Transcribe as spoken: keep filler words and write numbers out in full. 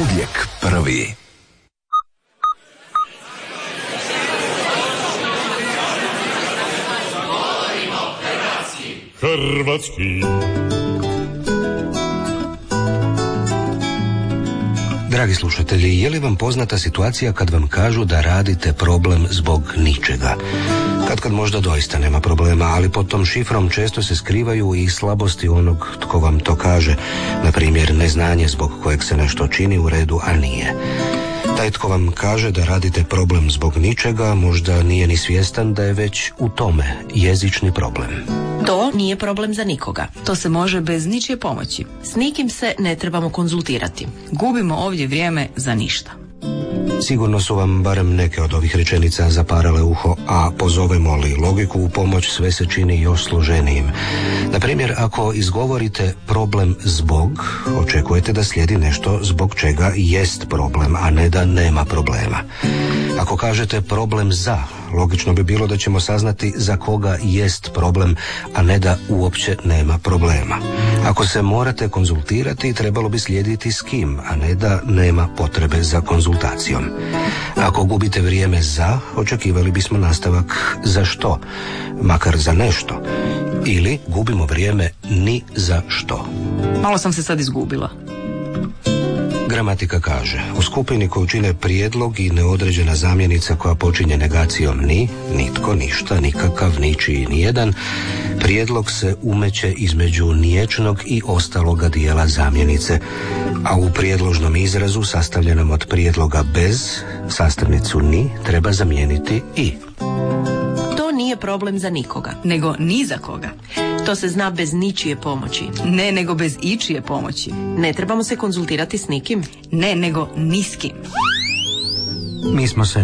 uvijek prvi. Hrvatski. Dragi slušatelji, je li vam poznata situacija kad vam kažu da radite problem zbog ničega? Kad kad možda doista nema problema, ali pod tom šifrom često se skrivaju i slabosti onog tko vam to kaže. Na primjer, neznanje zbog kojeg se nešto čini u redu, a nije. Taj tko vam kaže da radite problem zbog ničega možda nije ni svjestan da je već u tome jezični problem. To nije problem za nikoga. To se može bez ničije pomoći. S nikim se ne trebamo konzultirati. Gubimo ovdje vrijeme za ništa. Sigurno su vam barem neke od ovih rečenica zaparale uho, a pozovemo li logiku u pomoć, sve se čini još složenijim. Na primjer, ako izgovorite problem zbog, očekujete da slijedi nešto zbog čega jest problem, a ne da nema problema. Ako kažete problem za, logično bi bilo da ćemo saznati za koga jest problem, a ne da uopće nema problema. Ako se morate konzultirati, trebalo bi slijediti s kim, a ne da nema potrebe za konzultacijom. Ako gubite vrijeme za, očekivali bismo nastavak za što, makar za nešto. Ili gubimo vrijeme ni za što. Malo sam se sad izgubila. Gramatika kaže, u skupini koju čine prijedlog i neodređena zamjenica koja počinje negacijom ni, nitko, ništa, nikakav, ničiji, nijedan, prijedlog se umeće između niječnog i ostaloga dijela zamjenice, a u prijedložnom izrazu sastavljenom od prijedloga bez, sastavnicu ni treba zamijeniti i. To nije problem za nikoga. Nego ni za koga. To se zna bez ničije pomoći. Ne, nego bez ičije pomoći. Ne trebamo se konzultirati s nikim. Ne, nego ni s kim. Mi smo se